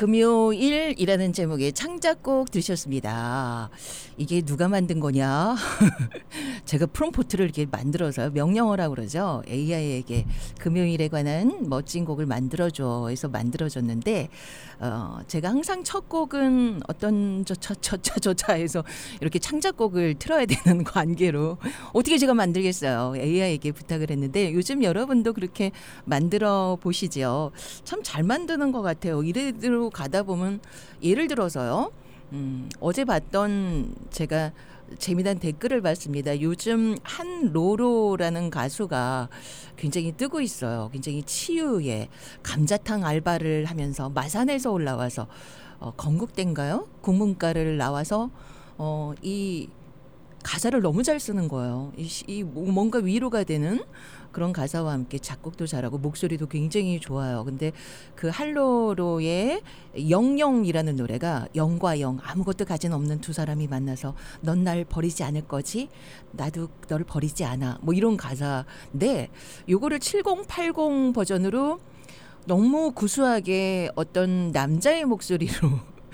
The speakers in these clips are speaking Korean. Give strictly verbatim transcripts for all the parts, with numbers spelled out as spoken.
금요일이라는 제목의 창작곡 들으셨습니다. 이게 누가 만든 거냐? 제가 프롬프트를 이렇게 만들어서 명령어라고 그러죠. 에이아이에게 금요일에 관한 멋진 곡을 만들어줘 해서 만들어줬는데 어, 제가 항상 첫 곡은 어떤 저차저차저차 해서 이렇게 창작곡을 틀어야 되는 관계로 어떻게 제가 만들겠어요. 에이아이에게 부탁을 했는데 요즘 여러분도 그렇게 만들어 보시죠. 참 잘 만드는 것 같아요. 이래로 가다 보면 예를 들어서요. 음, 어제 봤던 제가 재미난 댓글을 봤습니다. 요즘 한로로라는 가수가 굉장히 뜨고 있어요. 굉장히 치유의 감자탕 알바를 하면서 마산에서 올라와서 어, 건국대인가요? 국문과를 나와서 어, 이 가사를 너무 잘 쓰는 거예요. 이, 이 뭔가 위로가 되는 그런 가사와 함께 작곡도 잘하고 목소리도 굉장히 좋아요. 근데 그 할로로의 영영이라는 노래가 영과 영 아무것도 가진 없는 두 사람이 만나서 넌 날 버리지 않을 거지? 나도 너를 버리지 않아. 뭐 이런 가사인데 요거를 칠공팔공 버전으로 너무 구수하게 어떤 남자의 목소리로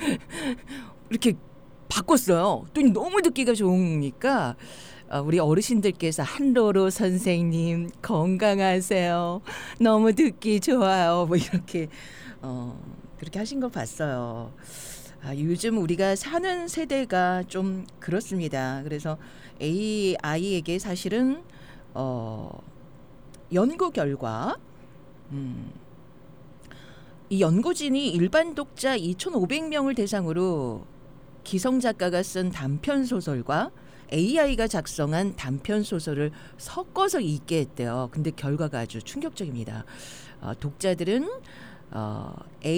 이렇게 바꿨어요. 또 너무 듣기가 좋으니까 우리 어르신들께서 한로로 선생님 건강하세요. 너무 듣기 좋아요. 뭐 이렇게 어, 그렇게 하신 거 봤어요. 아, 요즘 우리가 사는 세대가 좀 그렇습니다. 그래서 에이아이에게 사실은 어, 연구 결과 음, 이 연구진이 일반 독자 이천오백 명을 대상으로 기성 작가가 쓴 단편 소설과 에이아이가 작성한 단편 소설을 섞어서 읽게 했대요. 근데 결과가 아주 충격적입니다. 어, 독자들은 어,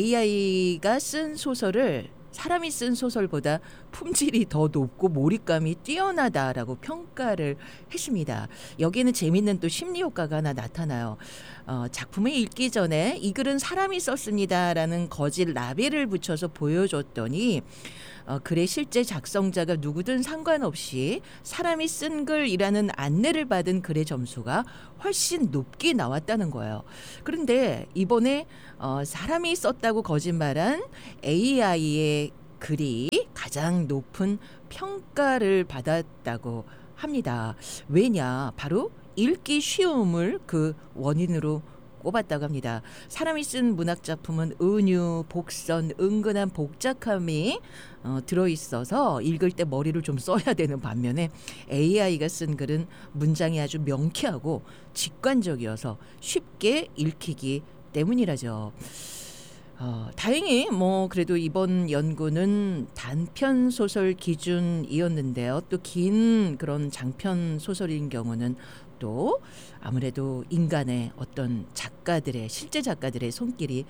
에이아이가 쓴 소설을 사람이 쓴 소설보다 품질이 더 높고 몰입감이 뛰어나다라고 평가를 했습니다. 여기에는 재미있는 또 심리 효과가 하나 나타나요. 어, 작품을 읽기 전에 이 글은 사람이 썼습니다라는 거짓 라벨을 붙여서 보여줬더니 어, 글의 실제 작성자가 누구든 상관없이 사람이 쓴 글이라는 안내를 받은 글의 점수가 훨씬 높게 나왔다는 거예요. 그런데 이번에 어, 사람이 썼다고 거짓말한 에이아이의 글이 가장 높은 평가를 받았다고 합니다. 왜냐? 바로 읽기 쉬움을 그 원인으로 꼽았다고 합니다. 사람이 쓴 문학작품은 은유, 복선, 은근한 복잡함이 어, 들어있어서 읽을 때 머리를 좀 써야 되는 반면에 에이아이가 쓴 글은 문장이 아주 명쾌하고 직관적이어서 쉽게 읽히기 때문이라죠. 어, 다행히 뭐 그래도 이번 연구는 단편 소설 기준이었는데요. 또 긴 그런 장편 소설인 경우는 또 아무래도 인간의 어떤 작가들의 실제 작가들의 손길이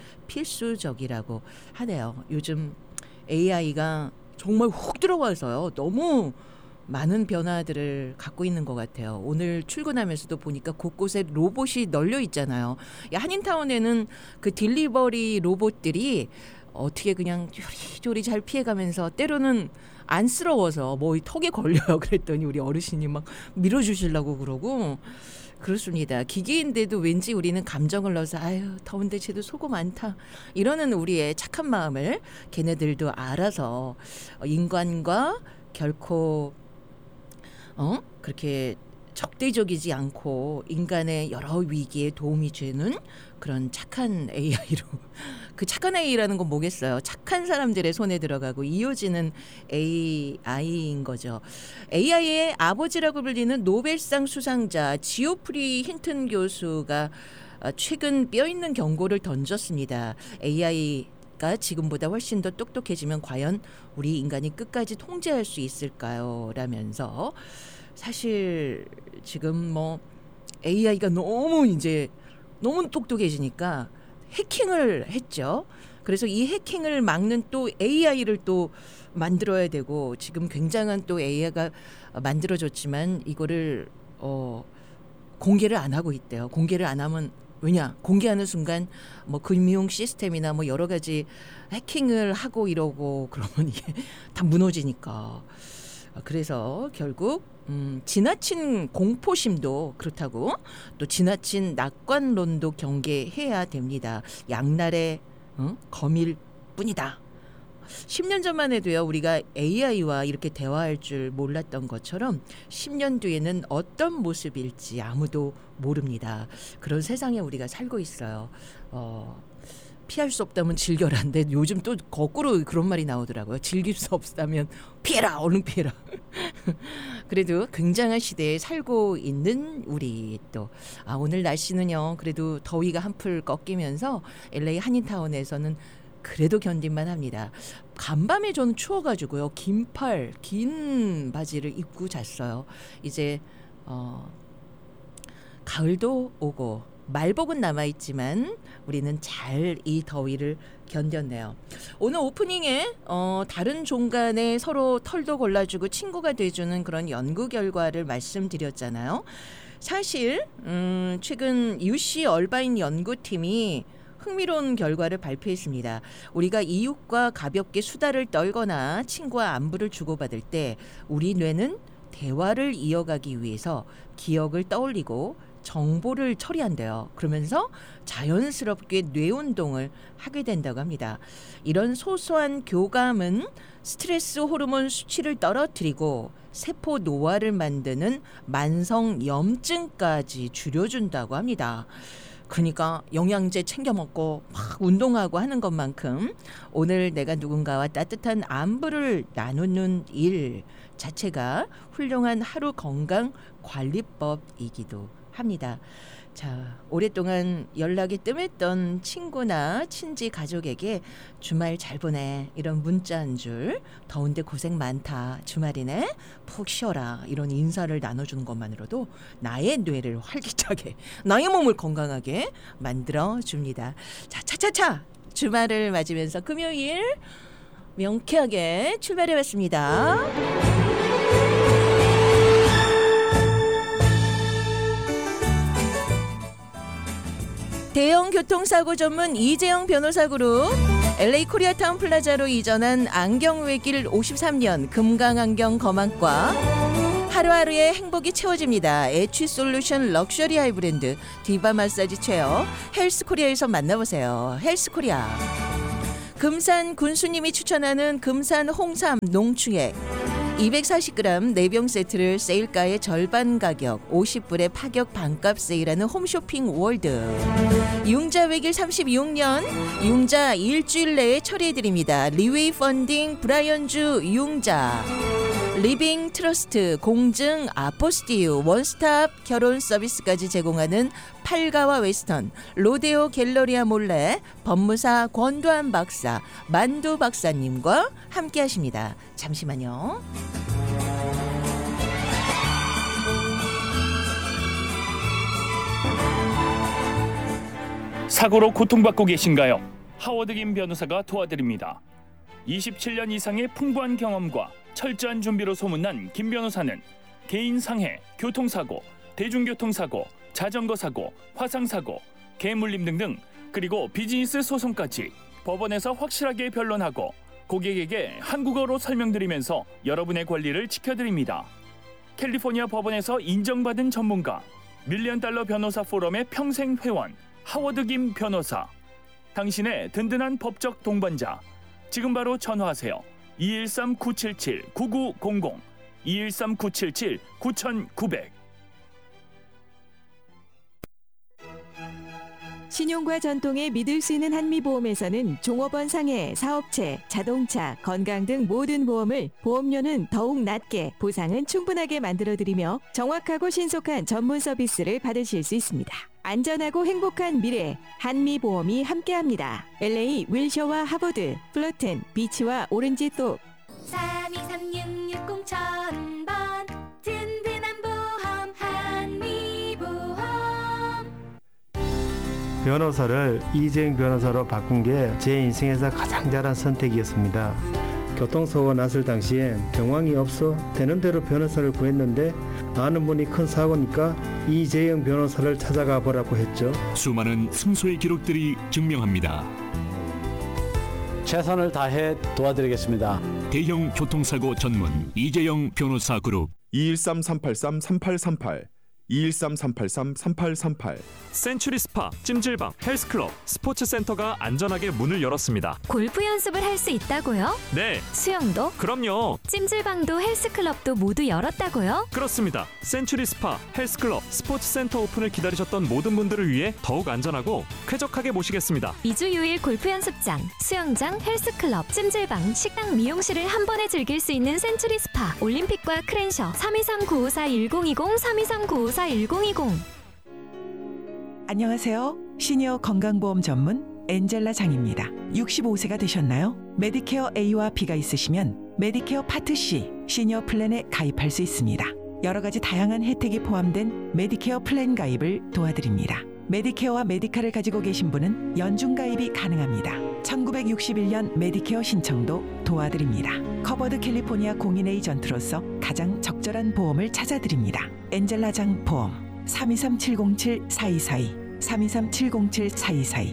필수적이라고 하네요. 요즘 에이아이가 정말 훅 들어와서요. 너무 많은 변화들을 갖고 있는 것 같아요. 오늘 출근하면서도 보니까 곳곳에 로봇이 널려 있잖아요. 한인타운에는 그 딜리버리 로봇들이 어떻게 그냥 요리조리 잘 피해가면서 때로는 안쓰러워서 뭐 턱에 걸려요. 그랬더니 우리 어르신이 막 밀어주시려고 그러고 그렇습니다. 기계인데도 왠지 우리는 감정을 넣어서 아유 더운데 쟤도 소고 많다 이러는 우리의 착한 마음을 걔네들도 알아서 인간과 결코 어 그렇게 적대적이지 않고 인간의 여러 위기에 도움이 되는 그런 착한 에이아이로 그 착한 에이아이라는 건 뭐겠어요? 착한 사람들의 손에 들어가고 이어지는 에이아이인 거죠. 에이아이의 아버지라고 불리는 노벨상 수상자 지오프리 힌튼 교수가 최근 뼈있는 경고를 던졌습니다. 에이아이가 지금보다 훨씬 더 똑똑해지면 과연 우리 인간이 끝까지 통제할 수 있을까요? 라면서 사실 지금 뭐 에이아이가 너무 이제 너무 똑똑해지니까 해킹을 했죠. 그래서 이 해킹을 막는 또 에이아이를 또 만들어야 되고 지금 굉장한 또 에이아이가 만들어졌지만 이거를 어 공개를 안 하고 있대요. 공개를 안 하면 왜냐? 공개하는 순간 뭐 금융 시스템이나 뭐 여러 가지 해킹을 하고 이러고 그러면 이게 다 무너지니까. 그래서 결국 음, 지나친 공포심도 그렇다고 또 지나친 낙관론도 경계해야 됩니다. 양날의 어? 검일 뿐이다. 십 년 전만 해도요, 우리가 에이아이와 이렇게 대화할 줄 몰랐던 것처럼 십 년 뒤에는 어떤 모습일지 아무도 모릅니다. 그런 세상에 우리가 살고 있어요. 어, 피할 수 없다면 즐겨라인데 요즘 또 거꾸로 그런 말이 나오더라고요. 즐길 수 없다면 피해라, 얼른 피해라. 그래도 굉장한 시대에 살고 있는 우리 또 아, 오늘 날씨는요, 그래도 더위가 한풀 꺾이면서 엘에이 한인타운에서는 그래도 견딜만 합니다. 간밤에 저는 추워가지고요, 긴팔, 긴 바지를 입고 잤어요. 이제 어, 가을도 오고 말복은 남아있지만 우리는 잘 이 더위를 견뎠네요. 오늘 오프닝에 어, 다른 종간에 서로 털도 골라주고 친구가 돼주는 그런 연구 결과를 말씀드렸잖아요. 사실 음, 최근 유씨 얼바인 연구팀이 흥미로운 결과를 발표했습니다. 우리가 이웃과 가볍게 수다를 떨거나 친구와 안부를 주고받을 때 우리 뇌는 대화를 이어가기 위해서 기억을 떠올리고 정보를 처리한대요. 그러면서 자연스럽게 뇌운동을 하게 된다고 합니다. 이런 소소한 교감은 스트레스 호르몬 수치를 떨어뜨리고 세포 노화를 만드는 만성 염증까지 줄여준다고 합니다. 그러니까 영양제 챙겨 먹고 막 운동하고 하는 것만큼 오늘 내가 누군가와 따뜻한 안부를 나누는 일 자체가 훌륭한 하루 건강 관리법이기도 합니다. 자, 오랫동안 연락이 뜸했던 친구나 친지 가족에게 주말 잘 보내 이런 문자 한 줄, 더운데 고생 많다, 주말이네, 푹 쉬어라 이런 인사를 나눠주는 것만으로도 나의 뇌를 활기차게, 나의 몸을 건강하게 만들어줍니다. 자, 차차차 주말을 맞으면서 금요일 명쾌하게 출발해봤습니다. 대형 교통사고 전문 이재영 변호사 그룹 엘에이 코리아타운 플라자로 이전한 안경외길 오십삼 년 금강안경 검안과 하루하루의 행복이 채워집니다. 에취 솔루션 럭셔리 하이 브랜드 디바 마사지 체어 헬스코리아에서 만나보세요. 헬스코리아. 금산 군수님이 추천하는 금산 홍삼 농축액 이백사십 그램 네 병 세트를 세일가의 절반 가격 오십 불에 파격 반값 세일하는 홈쇼핑 월드. 융자 외길 삼십육 년 융자 일주일 내에 처리해드립니다. 리웨이 펀딩 브라이언주 융자. 리빙 트러스트 공증 아포스티유 원스톱 결혼 서비스까지 제공하는 팔가와 웨스턴 로데오 갤러리아 몰래 법무사 권도한 박사 만두 박사님과 함께 하십니다. 잠시만요. 사고로 고통받고 계신가요? 하워드 김 변호사가 도와드립니다. 이십칠 년 이상의 풍부한 경험과 철저한 준비로 소문난 김 변호사는 개인 상해, 교통사고, 대중교통사고, 자전거사고, 화상사고, 개물림 등등 그리고 비즈니스 소송까지 법원에서 확실하게 변론하고 고객에게 한국어로 설명드리면서 여러분의 권리를 지켜드립니다. 캘리포니아 법원에서 인정받은 전문가, 밀리언 달러 변호사 포럼의 평생 회원 하워드 김 변호사. 당신의 든든한 법적 동반자. 지금 바로 전화하세요. 이일삼 구칠칠 구구공공 이일삼 구칠칠 구구공공. 신용과 전통에 믿을 수 있는 한미보험에서는 종업원 상해, 사업체, 자동차, 건강 등 모든 보험을 보험료는 더욱 낮게, 보상은 충분하게 만들어드리며 정확하고 신속한 전문 서비스를 받으실 수 있습니다. 안전하고 행복한 미래, 한미보험이 함께합니다. 엘에이 윌셔와 하버드, 플러튼, 비치와 오렌지똑. 삼이삼육육공 천번 든든한 보험 한미보험. 변호사를 이재영 변호사로 바꾼 게 제 인생에서 가장 잘한 선택이었습니다. 교통사고 났을 당시엔 정황이 없어 되는 대로 변호사를 구했는데 아는 분이 큰 사고니까 이재영 변호사를 찾아가 보라고 했죠. 수많은 승소의 기록들이 증명합니다. 최선을 다해 도와드리겠습니다. 대형 교통사고 전문 이재영 변호사 그룹 이일삼 삼팔삼 삼팔삼팔 이일삼 삼팔삼 삼팔삼팔. 센츄리 스파, 찜질방, 헬스클럽, 스포츠센터가 안전하게 문을 열었습니다. 골프 연습을 할 수 있다고요? 네. 수영도? 그럼요. 찜질방도 헬스클럽도 모두 열었다고요? 그렇습니다. 센츄리 스파, 헬스클럽, 스포츠센터 오픈을 기다리셨던 모든 분들을 위해 더욱 안전하고 쾌적하게 모시겠습니다. 이 주 유 일 골프 연습장, 수영장, 헬스클럽, 찜질방, 식당, 미용실을 한 번에 즐길 수 있는 센츄리 스파, 올림픽과 크랜셔. 삼이삼 구오사 일공이공 삼이삼 구오사 일공이공. 안녕하세요. 시니어 건강보험 전문 엔젤라 장입니다. 육십오 세가 되셨나요? 메디케어 A와 B가 있으시면 메디케어 파트 C 시니어 플랜에 가입할 수 있습니다. 여러 가지 다양한 혜택이 포함된 메디케어 플랜 가입을 도와드립니다. 메디케어와 메디카를 가지고 계신 분은 연중 가입이 가능합니다. 천구백육십일 년 메디케어 신청도 도와드립니다. 커버드 캘리포니아 공인 에이전트로서 가장 적절한 보험을 찾아드립니다. 엔젤라장 보험 삼이삼 칠공칠 사이사이 삼이삼 칠공칠 사이사이.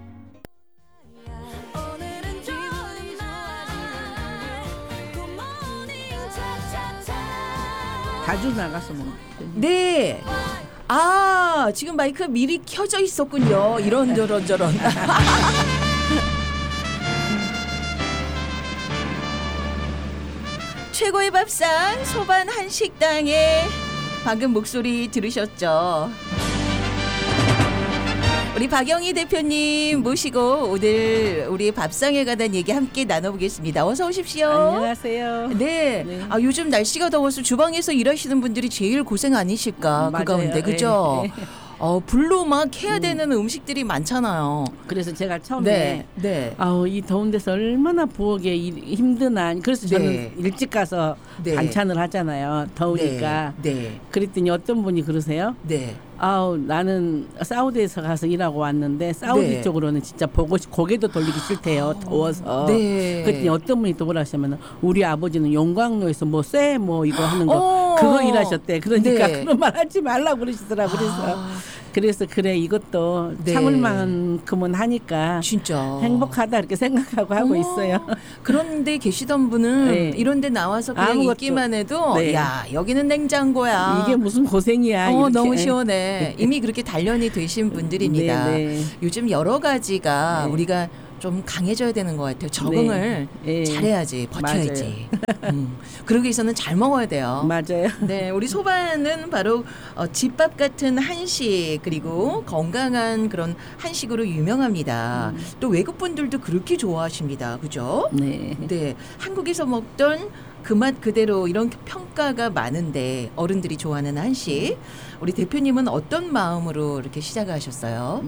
자주 나가서 뭐. 네. 아, 지금 마이크가 미리 켜져 있었군요. 이런 저런 저런. 최고의 밥상 소반 한식당에 방금 목소리 들으셨죠? 우리 박영희 대표님 모시고 오늘 우리 밥상에 관한 얘기 함께 나눠보겠습니다. 어서 오십시오. 안녕하세요. 네. 네. 아, 요즘 날씨가 더워서 주방에서 일하시는 분들이 제일 고생 아니실까? 맞아요. 그 가운데 그죠? 네. 어, 불로 막 해야 되는 음. 음식들이 많잖아요. 그래서 제가 처음에 네. 네. 아우 이 더운 데서 얼마나 부엌에 일, 힘드나. 그래서 저는 네. 일찍 가서 네. 반찬을 하잖아요. 더우니까. 네. 네. 그랬더니 어떤 분이 그러세요? 네. 아우 나는 사우디에서 가서 일하고 왔는데 사우디 네. 쪽으로는 진짜 보고 싶- 고개도 돌리기 싫대요. 더워서. 네. 그랬더니 어떤 분이 또 뭐라 하시면 우리 아버지는 용광로에서 뭐 쇠 뭐 이거 하는 거 어. 그거 일하셨대. 그러니까 네. 그런 말 하지 말라고 그러시더라고. 그래서 아. 그래서 그래 이것도 네. 참을 만큼은 하니까 진짜 행복하다 이렇게 생각하고 하고 어머. 있어요. 그런데 계시던 분은 네. 이런 데 나와서 그냥 아무것도. 있기만 해도 네. 야, 여기는 냉장고야. 이게 무슨 고생이야. 어, 이렇게. 너무 시원해. 이미 그렇게 단련이 되신 분들입니다. 네, 네. 요즘 여러 가지가 네. 우리가 좀 강해져야 되는 것 같아요. 적응을 네. 네. 잘해야지, 버텨야지. 음. 그러기 위해서는 잘 먹어야 돼요. 맞아요. 네, 우리 소반은 바로 어, 집밥 같은 한식 그리고 건강한 그런 한식으로 유명합니다. 음. 또 외국 분들도 그렇게 좋아하십니다. 그죠? 네. 네, 한국에서 먹던 그 맛 그대로 이런 평가가 많은데 어른들이 좋아하는 한식. 우리 대표님은 어떤 마음으로 이렇게 시작하셨어요?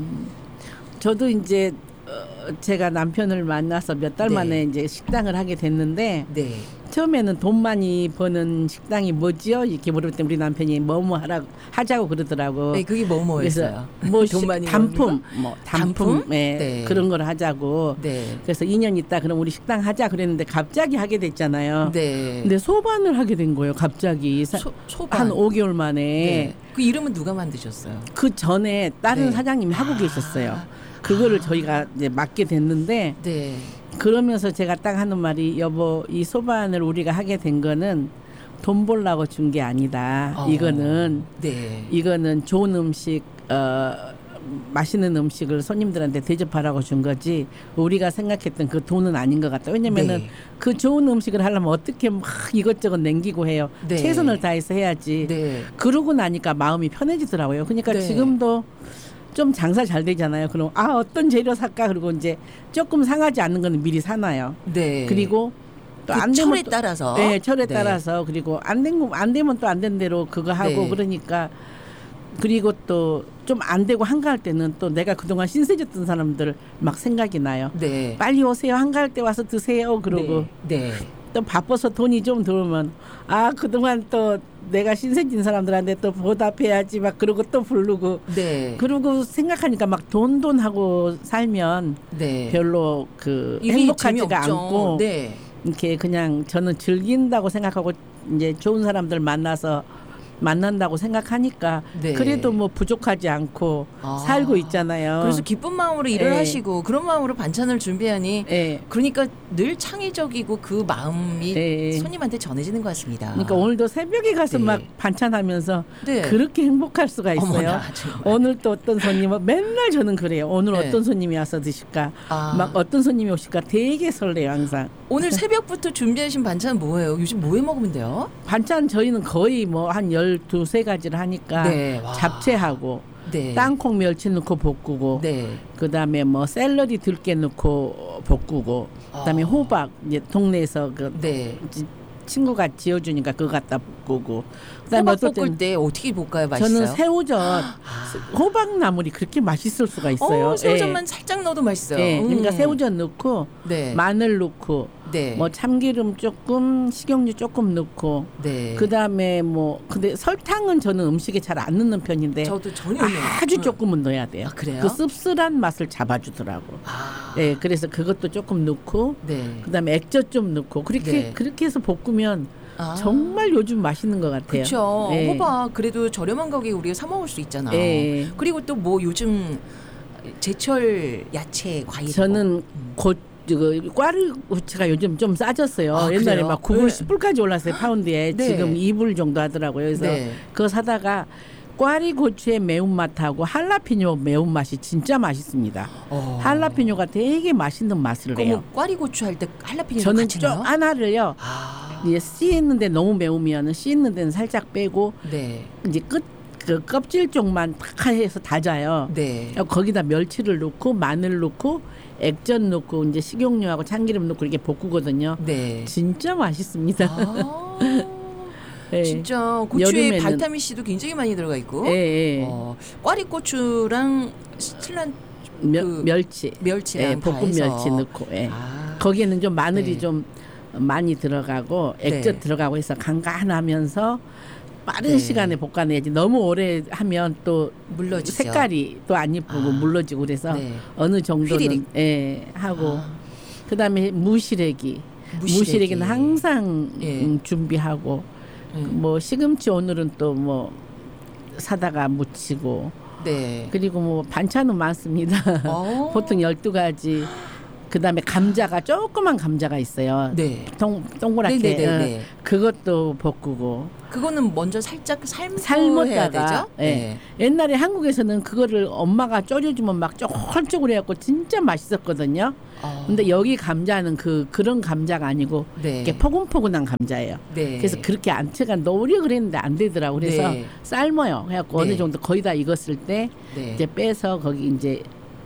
저도 이제 어, 제가 남편을 만나서 몇 달 네. 만에 이제 식당을 하게 됐는데 네. 처음에는 돈 많이 버는 식당이 뭐지요? 이렇게 물을 때 우리 남편이 뭐뭐 하라고 하자고 그러더라고. 네, 그게 뭐뭐였어요? 그래서 뭐 돈 시- 많이 단품, 버는 뭐 단품, 단품? 예, 네. 그런 걸 하자고. 네. 그래서 이 년 있다 그럼 우리 식당 하자 그랬는데 갑자기 하게 됐잖아요. 네. 근데 소반을 하게 된 거예요. 갑자기 사- 소, 소반. 한 오 개월 만에. 네. 그 이름은 누가 만드셨어요? 그 전에 다른 네. 사장님이 하고 계셨어요. 그거를 저희가 이제 맡게 됐는데 네. 그러면서 제가 딱 하는 말이 여보 이 소반을 우리가 하게 된 거는 돈 벌라고 준 게 아니다. 어. 이거는 네. 이거는 좋은 음식 어 맛있는 음식을 손님들한테 대접하라고 준 거지 우리가 생각했던 그 돈은 아닌 것 같다. 왜냐면은 네. 그 좋은 음식을 하려면 어떻게 막 이것저것 남기고 해요. 네. 최선을 다해서 해야지. 네. 그러고 나니까 마음이 편해지더라고요. 그러니까 네. 지금도 좀 장사 잘 되잖아요. 그럼 아 어떤 재료 살까 그리고 이제 조금 상하지 않는 거는 미리 사놔요. 네. 그리고 또 그 안 되면 철에 또- 따라서. 네, 철에 네. 따라서 그리고 안 된 거 안 되면 또 안 된 대로 그거 하고 네. 그러니까 그리고 또 좀 안 되고 한가할 때는 또 내가 그동안 신세졌던 사람들 막 생각이 나요. 네. 빨리 오세요. 한가할 때 와서 드세요. 그러고 네. 네. 또 바빠서 돈이 좀 들어오면 아 그동안 또 내가 신세진 사람들한테 또 보답해야지 막 그러고 또 부르고 네. 그러고 생각하니까 막 돈 돈 하고 살면 네. 별로 그 이미 행복하지가 재미없죠. 않고 네. 이렇게 그냥 저는 즐긴다고 생각하고 이제 좋은 사람들 만나서 만난다고 생각하니까 네. 그래도 뭐 부족하지 않고 아. 살고 있잖아요. 그래서 기쁜 마음으로 일을 예. 하시고 그런 마음으로 반찬을 준비하니 예. 그러니까 늘 창의적이고 그 마음이 예. 손님한테 전해지는 것 같습니다. 그러니까 오늘도 새벽에 가서 네. 막 반찬하면서 네. 그렇게 행복할 수가 있어요. 어머나, 정말. 오늘 또 어떤 손님은 맨날 저는 그래요. 오늘 네. 어떤 손님이 와서 드실까? 아. 막 어떤 손님이 오실까? 되게 설레요 항상. 오늘 새벽부터 준비하신 반찬은 뭐예요? 요즘 뭐 해 먹으면 돼요? 반찬 저희는 거의 뭐 한 열두세 가지를 하니까 네, 와. 잡채하고 네. 땅콩 멸치 넣고 볶고 네. 그다음에 뭐 샐러리 들깨 넣고 볶고 그다음에 아. 호박 이제 동네에서 그 네. 친구가 지어주니까 그거 갖다 볶고 그다음에 호박 어떨 볶을 땐 때 어떻게 볶아요? 맛있어요? 저는 새우젓 호박나물이 그렇게 맛있을 수가 있어요. 오, 새우젓만 예. 살짝 넣어도 맛있어요. 예, 그러니까 음. 새우젓 넣고 네. 마늘 넣고 네. 뭐 참기름 조금 식용유 조금 넣고 네. 그다음에 뭐 근데 설탕은 저는 음식에 잘 안 넣는 편인데 저도 전혀 안 넣어요. 아주 응. 조금은 넣어야 돼요. 아, 그래요? 그 씁쓸한 맛을 잡아주더라고. 아. 네, 그래서 그것도 조금 넣고 네. 그다음에 액젓 좀 넣고 그렇게 네. 그렇게 해서 볶으면 아. 정말 요즘 맛있는 것 같아요. 그렇죠. 예. 호박 그래도 저렴한 가격에 우리가 사 먹을 수 있잖아요. 예. 그리고 또 뭐 요즘 제철 야채 과일 저는 곧 그 꽈리고추가 요즘 좀 싸졌어요. 아, 옛날에 그래요? 막 구 불, 네. 십 불까지 올랐어요. 파운드에. 네. 지금 이 불 정도 하더라고요. 그래서 네. 그거 사다가 꽈리고추의 매운맛하고 할라피뇨 매운맛이 진짜 맛있습니다. 어. 할라피뇨가 되게 맛있는 맛을 그럼 내요. 꽈리고추 할 때 할라피뇨 저는 같이 좀 넣어요? 하나를요. 아. 이제 씻는데 너무 매우면은 씻는 데는 살짝 빼고 네. 이제 끝 그 껍질 쪽만 탁 해서 다져요. 네. 거기다 멸치를 넣고 마늘 넣고 액젓 넣고 이제 식용유하고 참기름 넣고 이렇게 볶거든요. 네. 진짜 맛있습니다. 아. 네. 진짜 고추에 여름에는- 바이타민 C도 굉장히 많이 들어가 있고. 예, 예. 어, 꽈리고추랑 슬란 멸, 그 멸치, 멸치랑 예, 다 볶은 해서. 멸치 넣고, 예. 아. 거기에는 좀 마늘이 네. 좀 많이 들어가고 액젓 네. 들어가고 해서 간간하면서 빠른 네. 시간에 볶아내야지. 너무 오래 하면 또 물러지죠. 색깔이 또 안 이쁘고 아. 물러지고 그래서 네. 어느 정도는 휘리릭. 예, 하고 아. 그다음에 무시래기. 무시래기. 무시래기는 항상 예. 음, 준비하고 음. 뭐 시금치 오늘은 또 뭐 사다가 무치고 네. 그리고 뭐 반찬은 많습니다. 어. 보통 열두 가지. 그다음에 감자가 조그만 감자가 있어요. 네. 동, 동그랗게 네, 네, 네, 어, 네. 그것도 볶고 그거는 먼저 살짝 삶고 해야 삶았다가 되죠? 예. 네. 옛날에 한국에서는 그거를 엄마가 졸여주면 막 쪼글쪼글 해갖고 진짜 맛있었거든요. 어. 근데 여기 감자는 그 그런 감자가 아니고 네. 이렇게 포근포근한 감자예요. 네. 그래서 그렇게 안 제가 노력을 했는데 안 되더라고. 그래서 네. 삶아요. 그래갖고 네. 어느 정도 거의 다 익었을 때 네. 이제 빼서 거기 이제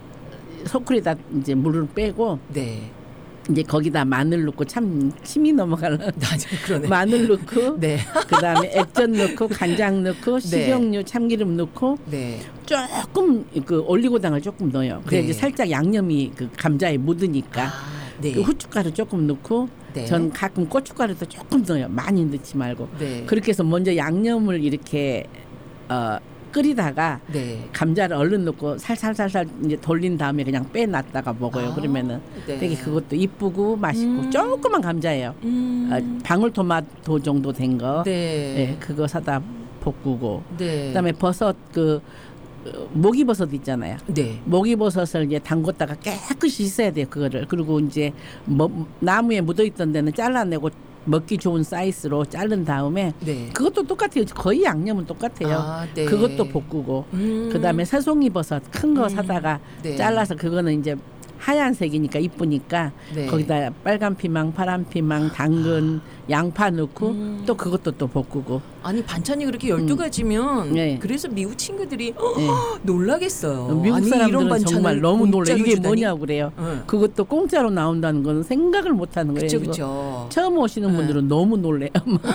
소쿠리에다 이제 물을 빼고 네. 이제 거기다 마늘 넣고 참 침이 넘어가려. 그러네. 마늘 넣고 네. 그다음에 액젓 넣고 간장 넣고 식용유 참기름 넣고 네. 조금 그 올리고당을 조금 넣어요. 그래 네. 이제 살짝 양념이 그 감자에 묻으니까. 아, 네. 그 후춧가루 조금 넣고 네. 전 가끔 고춧가루도 조금 넣어요. 많이 넣지 말고. 네. 그렇게 해서 먼저 양념을 이렇게 어 끓이다가 네. 감자를 얼른 넣고 살살살살 이제 돌린 다음에 그냥 빼놨다가 먹어요. 아, 그러면은 네. 되게 그것도 이쁘고 맛있고 음. 조그만 감자예요. 음. 아, 방울토마토 정도 된 거. 네. 네, 그거 사다 볶고. 네. 그다음에 버섯 그 어, 목이버섯 있잖아요. 네. 목이버섯을 이제 담궜다가 깨끗이 씻어야 돼요. 그거를. 그리고 이제 뭐, 나무에 묻어있던 데는 잘라내고 먹기 좋은 사이즈로 자른 다음에 네. 그것도 똑같아요. 거의 양념은 똑같아요. 아, 네. 그것도 볶고 음. 그다음에 새송이버섯 큰 거 음. 사다가 네. 잘라서 그거는 이제 하얀색이니까 이쁘니까 네. 거기다 빨간 피망, 파란 피망, 당근, 양파 넣고 음. 또 그것도 또 볶고. 아니 반찬이 그렇게 열두 가지면 네. 그래서 미국 친구들이 네. 놀라겠어요. 미국 아니, 이런 사람들은 반찬을 정말 너무 놀래. 공짜로 이게 주다니? 뭐냐고 그래요. 응. 그것도 공짜로 나온다는 건 생각을 못 하는 거예요. 그쵸 이거. 그쵸. 처음 오시는 네. 분들은 너무 놀래요.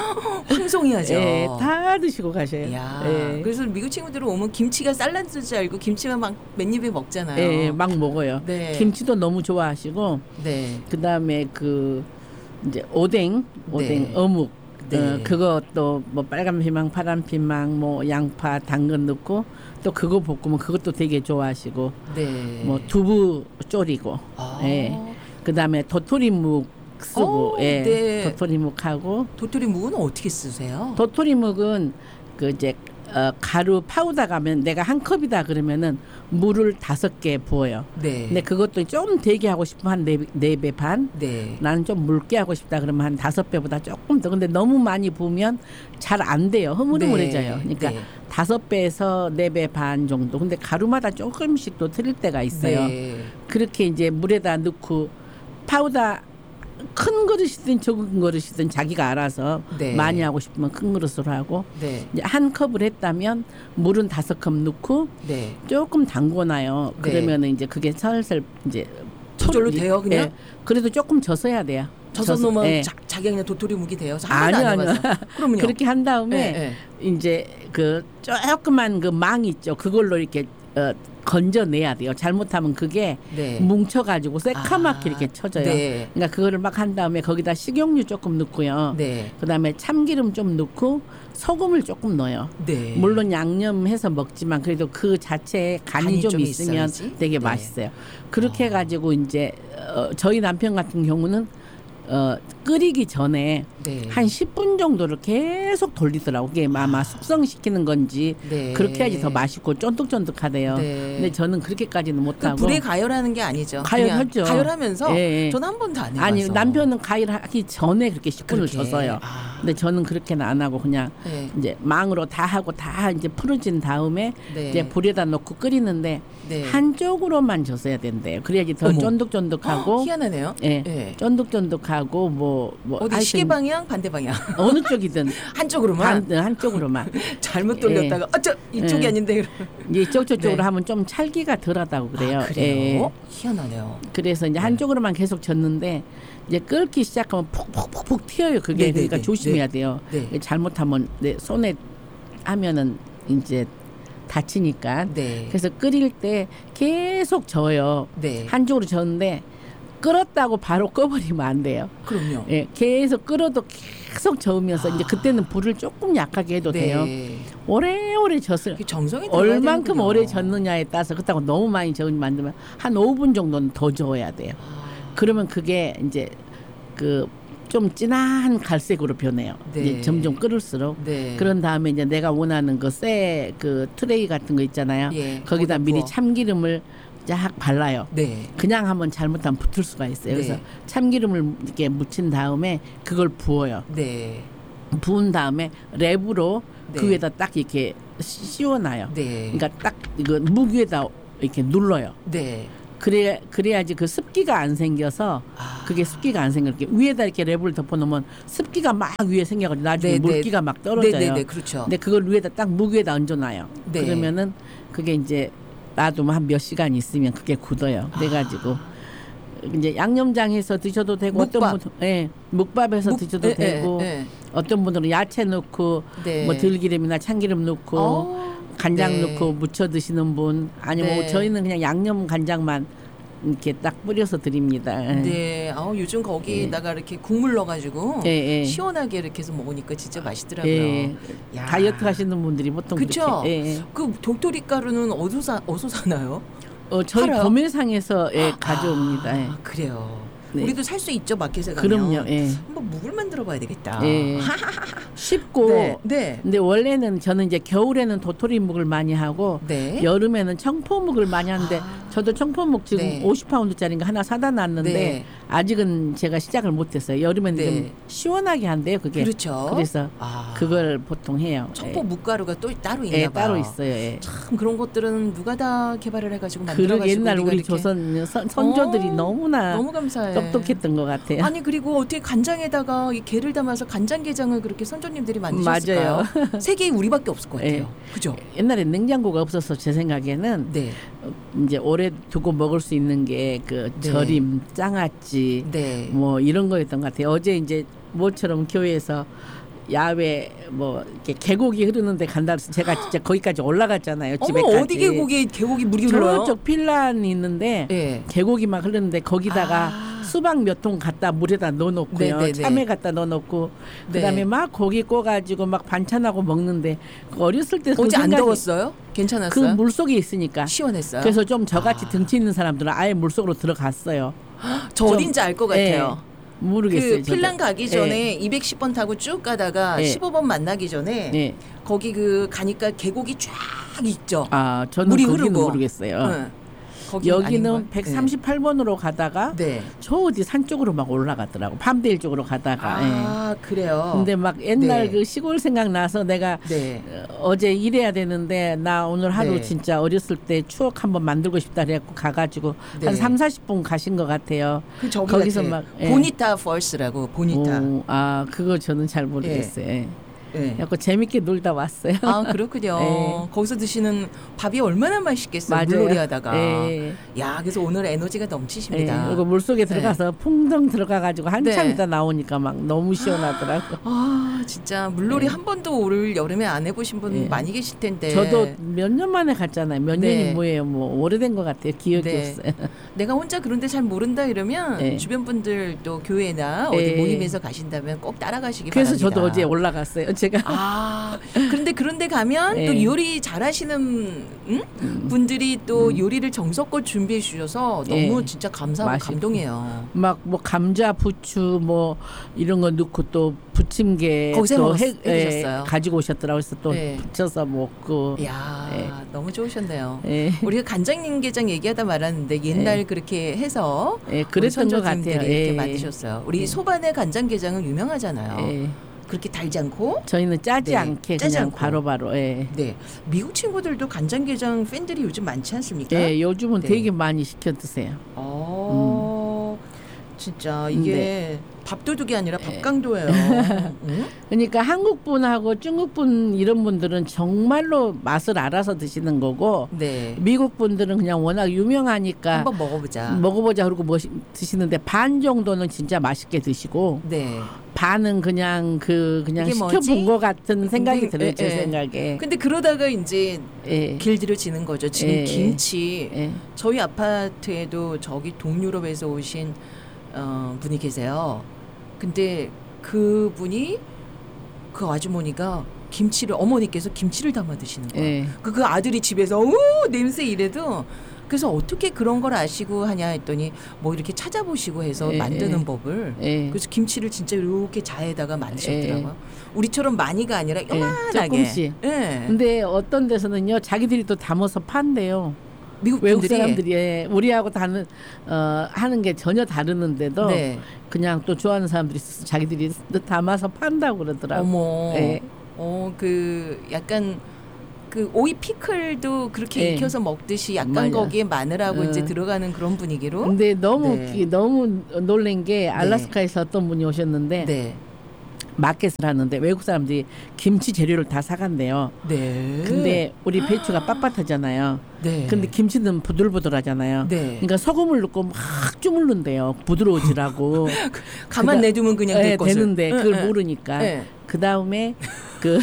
황송해야죠. 예, 다 드시고 가셔요. 야, 예. 그래서 미국 친구들은 오면 김치가 샐러드인 줄 알고 김치만 막 맨입에 먹잖아요. 예, 막 먹어요. 네. 김치도 너무 좋아하시고 네. 그다음에 그 이제 오뎅, 오뎅, 네. 어묵 네. 어, 그것도 뭐 빨간 피망, 파란 피망, 뭐 양파, 당근 넣고 또 그거 볶으면 그것도 되게 좋아하시고 네. 뭐 두부 졸이고 아. 예. 그다음에 도토리묵 쓰고 어, 예. 네. 도토리묵하고 도토리 묵은 어떻게 쓰세요? 도토리묵은 그 이제 어, 가루 파우더 가면 내가 한 컵이다 그러면은 물을 다섯 개 부어요. 네. 근데 그것도 좀 되게 하고 싶으면 한 네 네 배 반. 네. 나는 좀 묽게 하고 싶다 그러면 한 다섯 배보다 조금 더. 근데 너무 많이 부으면 잘 안 돼요. 흐물흐물해져요. 네. 그러니까 네. 다섯 배에서 네 배 반 정도. 근데 가루마다 조금씩 또 틀릴 때가 있어요. 네. 그렇게 이제 물에다 넣고 파우더 큰 그릇이든 적은 그릇이든 자기가 알아서 네. 많이 하고 싶으면 큰 그릇으로 하고 네. 이제 한 컵을 했다면 물은 다섯 컵 넣고 네. 조금 담궈놔요. 네. 그러면은 이제 그게 슬슬 이제 저절로 이제, 돼요, 그냥? 예. 그래도 조금 젖어야 돼요. 젖어 놓으면 예. 자, 자기가 그냥 도토리 묵이 돼요. 아니요, 아니요. 그럼요. 그렇게 한 다음에 네, 이제 그 조그만 그 망 있죠. 그걸로 이렇게 어, 건져내야 돼요. 잘못하면 그게 네. 뭉쳐가지고 새카맣게 아, 이렇게 쳐져요. 네. 그러니까 그거를 막 한 다음에 거기다 식용유 조금 넣고요. 네. 그다음에 참기름 좀 넣고 소금을 조금 넣어요. 네. 물론 양념해서 먹지만 그래도 그 자체에 간이, 간이 좀 좀 있으면 있어야지. 되게 네. 맛있어요. 그렇게 해가지고 이제 어, 저희 남편 같은 경우는 어, 끓이기 전에 네. 한 십 분 정도를 계속 돌리더라고. 그게 아마 숙성시키는 건지 네. 그렇게 해야지 더 맛있고 쫀득쫀득하대요. 네. 근데 저는 그렇게까지는 그 못하고. 불에 가열하는 게 아니죠. 가열하죠. 그냥 가열하면서 예, 예. 저는 한 번도 안 해봐서. 아니 남편은 가열하기 전에 그렇게 십 분을 그렇게. 줬어요. 아. 근데 저는 그렇게는 안 하고 그냥 네. 이제 망으로 다 하고 다 이제 풀어진 다음에 네. 이제 불에다 넣고 끓이는데 네. 한쪽으로만 젖어야 된대요. 그래야지 더 어머. 쫀득쫀득하고. 희한하네요. 예, 예. 쫀득쫀득하고 뭐, 뭐 어디 하여튼 시계 방향 반대 방향 어느 쪽이든 한쪽으로만 반, 한쪽으로만 잘못 돌렸다가 예. 어저 이쪽이 예. 아닌데 이제 이쪽 저쪽으로 네. 하면 좀 찰기가 덜하다고 그래요. 아, 그래요? 예. 희한하네요. 그래서 이제 한쪽으로만 계속 젓는데 이제 끓기 시작하면 푹푹푹푹 튀어요. 그게 네, 그러니까 네, 조심해야 네. 돼요. 네. 잘못하면 내 손에 하면은 이제 다치니까. 네. 그래서 끓일 때 계속 저어요. 네. 한쪽으로 젓는데 끓었다고 바로 꺼버리면 안 돼요. 그럼요. 예, 계속 끓어도 계속 저으면서 이제 그때는 불을 조금 약하게 해도 네. 돼요. 오래오래 젓을 그게 정성이 들어가야 얼만큼 되는군요. 오래 젓느냐에 따라서 그렇다고 너무 많이 저으 만들면 한 오 분 정도는 더 저어야 돼요. 그러면 그게 이제 그 좀 진한 갈색으로 변해요. 네. 이제 점점 끓을수록. 네. 그런 다음에 이제 내가 원하는 그 쇠 그 트레이 같은 거 있잖아요. 예, 거기다 거기다 미리 부어. 참기름을 쫙 발라요. 네. 그냥 하면 잘못하면 붙을 수가 있어요. 그래서 네. 참기름을 이렇게 묻힌 다음에 그걸 부어요. 네. 부은 다음에 랩으로 네. 그 위에다 딱 이렇게 씌워놔요. 네. 그러니까 딱 이거 묵 위에다 이렇게 눌러요. 네. 그래 그래야지 그 습기가 안 생겨서 아. 그게 습기가 안 생겨. 이렇게 위에다 이렇게 랩을 덮어놓으면 습기가 막 위에 생겨가지고 나중에 네, 네. 물기가 막 떨어져요. 네, 네, 네, 그렇죠. 근데 그걸 위에다 딱 묵 위에다 얹어놔요. 네. 그러면은 그게 이제 놔두면 한 몇 시간 있으면 그게 굳어요. 그래가지고 이제 양념장해서 드셔도 되고 묵밥. 어떤 분, 예, 묵밥해서 묵- 드셔도 예, 되고 예, 예. 어떤 분들은 야채 넣고 네. 뭐 들기름이나 참기름 넣고 어, 간장 네. 넣고 무쳐 드시는 분 아니면 네. 뭐 저희는 그냥 양념 간장만 이렇게 딱 뿌려서 드립니다. 네. 아, 요즘 거기다가 이렇게 국물 넣어가지고 예, 예. 시원하게 이렇게 해서 먹으니까 진짜 맛있더라고요. 예. 야. 다이어트 하시는 분들이 보통 그쵸? 그렇게. 예, 예. 그 도토리 가루는 어디서 사, 어디서 사나요? 어, 저희 팔아요? 도매상에서 예, 가져옵니다. 예. 아, 그래요. 네. 우리도 살 수 있죠, 마켓에 가면. 그럼요. 예. 한번 묵을 만들어 봐야 되겠다. 예. 쉽고 네. 네. 근데 원래는 저는 이제 겨울에는 도토리 묵을 많이 하고 네. 여름에는 청포묵을 많이 하는데 저도 청포묵 지금 네. 오십 파운드짜리인가 하나 사다 놨는데 네. 아직은 제가 시작을 못했어요. 여름에는 네. 좀 시원하게 한대요. 그게. 그렇죠. 그래서 아. 그걸 보통 해요. 청포 예. 묵가루가 또 따로 있나 예, 봐요. 따로 있어요. 예. 참 그런 것들은 누가 다 개발을 해가지고 그 만들어가지고 옛날 우리가 우리 이렇게 조선 선, 선조들이 어, 너무나 너무 감사해. 똑똑했던 것 같아요. 아니 그리고 어떻게 간장에다가 이 게를 담아서 간장게장을 그렇게 선조님들이 만드셨을까요? 맞아요. 세계에 우리밖에 없을 것 같아요. 예. 그죠? 옛날에 냉장고가 없어서 제 생각에는 네. 어, 이제 오래 두고 먹을 수 있는 게 그 네. 절임, 장아찌 네. 뭐 이런 거였던 것 같아요. 어제 이제 모처럼 교회에서 야외 뭐 이렇게 계곡이 흐르는데 간다 그래서 제가 진짜 거기까지 올라갔잖아요. 어머 집에까지. 어디 계곡이 계곡이 물이 흘러요? 저쪽 필란이 있는데 예. 계곡이 막 흐르는데 거기다가 아. 수박 몇 통 갖다 물에다 넣어놓고요. 네네네. 참외 갖다 넣어놓고 네. 그다음에 막 고기 꺼가지고 막 반찬하고 먹는데 그 어렸을 때 그 어제 안 생각이 더웠어요? 괜찮았어요? 그 물속에 있으니까 시원했어요? 그래서 좀 저같이 등치 있는 사람들은 아예 물속으로 들어갔어요. 저 좀, 어딘지 알 것 같아요. 모르겠어요. 그 필란 저도. 가기 전에 이백십 번 타고 쭉 가다가 예. 십오 번 만나기 전에 예. 거기 그 가니까 계곡이 쫙 있죠. 아, 저는 물이 거기는 흐르고. 모르겠어요. 응. 거긴 아닌 여기는 걸? 백삼십팔 번으로 가다가 네. 저 어디 산 쪽으로 막 올라갔더라고. 팜데일 쪽으로 가다가. 아, 예. 그래요. 근데 막 옛날 네. 그 시골 생각나서 내가 네. 어, 어제 일해야 되는데 나 오늘 하루 네. 진짜 어렸을 때 추억 한번 만들고 싶다 그래갖고 가가지고 네. 한 삼사십 분 가신 것 같아요. 그 저기 거기서 같아. 막 예. 보니타 펄스라고 보니타. 오, 아 그거 저는 잘 모르겠어요. 예. 예. 그래갖고 재밌게 놀다 왔어요. 아 그렇군요. 예. 거기서 드시는 밥이 얼마나 맛있겠어요. 맞아요. 물놀이 하다가. 예. 야, 그래서 오늘 에너지가 예. 넘치십니다. 그리고 물속에 들어가서 풍덩 들어가가지고 한참 네. 있다 나오니까 막 너무 시원하더라고. 아 진짜 물놀이 예. 한 번도 올 여름에 안 해보신 분 예. 많이 계실 텐데. 저도 몇 년 만에 갔잖아요. 몇 네. 년이 뭐예요? 뭐 오래된 것 같아요. 기억이 네. 없어요. 내가 혼자 그런데 잘 모른다 이러면 예. 주변 분들 또 교회나 어디 예. 모임에서 가신다면 꼭 따라가시기 그래서 바랍니다. 저도 어제 올라갔어요. 제가. 아 그런데 그런데 가면 예. 또 요리 잘하시는 응? 분들이 또 요리를 정성껏 준비해 주셔서 너무 예. 진짜 감사하고 맛있고. 감동해요. 막 뭐 감자 부추 뭐 이런 거 넣고 또 부침개 거기서 또 먹었- 해, 해드셨어요? 예, 가지고 오셨더라고요. 그래서 또 예. 부쳐서 먹고. 이야 예. 너무 좋으셨네요. 예. 우리가 간장게장 얘기하다 말았는데 옛날 그렇게 해서 예, 우리 그랬던 것 선조님들이 같아요. 이렇게 예. 만드셨어요. 우리 예. 소반의 간장게장은 유명하잖아요. 예. 그렇게 달지 않고 저희는 짜지 네, 않게 짜지 그냥 않고. 바로바로. 예. 네 미국 친구들도 간장게장 팬들이 요즘 많지 않습니까? 예, 요즘은 네. 되게 많이 시켜 드세요. 어, 진짜 이게 네. 밥도둑이 아니라 예. 밥강도예요. 응? 그러니까 한국 분하고 중국 분 이런 분들은 정말로 맛을 알아서 드시는 거고 네. 미국 분들은 그냥 워낙 유명하니까 한번 먹어보자. 먹어보자 그러고 뭐 드시는데 반 정도는 진짜 맛있게 드시고 네. 반은 그냥 그 그냥 이게 시켜 뭐지? 본 것 같은 생각이 음, 들어요. 예, 제 예. 생각에. 근데 그러다가 이제 예. 길들여지는 거죠. 지금 예, 예. 김치 예. 저희 아파트에도 저기 동유럽에서 오신 어, 분이 계세요. 근데 그 분이 그 아주머니가 김치를 어머니께서 김치를 담아 드시는 거예요. 예. 그, 그 아들이 집에서 오 냄새 이래도 그래서 어떻게 그런 걸 아시고 하냐 했더니 뭐 이렇게 찾아보시고 해서 예, 만드는 예. 법을 예. 그래서 김치를 진짜 이렇게 자에다가 만드셨더라고요. 우리처럼 많이가 아니라 예, 요만하게. 조금씩. 예. 근데 어떤 데서는요 자기들이 또 담아서 판대요. 미국 외국 분들이 사람들이 예, 우리하고 다는 어, 하는 게 전혀 다르는데도 네. 그냥 또 좋아하는 사람들이 있어서 자기들이 담아서 판다고 그러더라고. 어머. 예. 어, 그 약간 그 오이 피클도 그렇게 예. 익혀서 먹듯이 약간 맞아. 거기에 마늘하고 어. 이제 들어가는 그런 분위기로. 근데 너무 네. 웃기, 너무 놀란 게 알래스카에서 어떤 분이 오셨는데 네. 마켓을 하는데 외국 사람들이 김치 재료를 다 사간대요. 네. 근데 우리 배추가 빳빳하잖아요. 네. 근데 김치는 부들부들하잖아요. 네. 그러니까 소금을 넣고 막 주물른대요. 부드러워지라고. 가만 내두면 그냥 될 예, 것을. 되는데 그걸 예, 예. 모르니까. 예. 그 다음에 그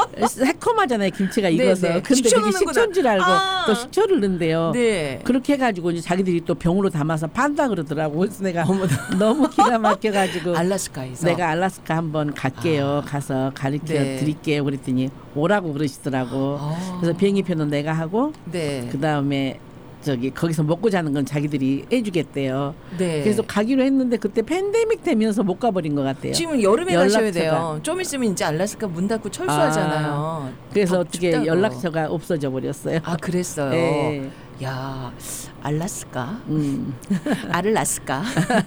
새콤하잖아요 김치가 익어서. 네, 네. 근데 식초 그게 넣는구나. 식초인 줄 알고 아. 또 식초를 넣는데요. 네. 그렇게 해가지고 이제 자기들이 또 병으로 담아서 판다 그러더라고. 그래서 내가 너무 기가 막혀가지고 알래스카에서 내가 알래스카 한번 갈게요. 가서 가르쳐 네. 드릴게요. 그랬더니 오라고 그러시더라고. 아. 그래서 비행기표는 내가 하고 네. 그 다음에 저기 거기서 먹고 자는 건 자기들이 해주겠대요. 네. 그래서 가기로 했는데 그때 팬데믹 되면서 못 가버린 것 같아요. 지금 여름에 가셔야 연락처가. 돼요. 좀 있으면 이제 알래스카 문 닫고 철수하잖아요. 아, 그래서 덥- 어떻게 춥다고. 연락처가 없어져 버렸어요. 아 그랬어요. 예. 야 알라스카, 음. 알라스카,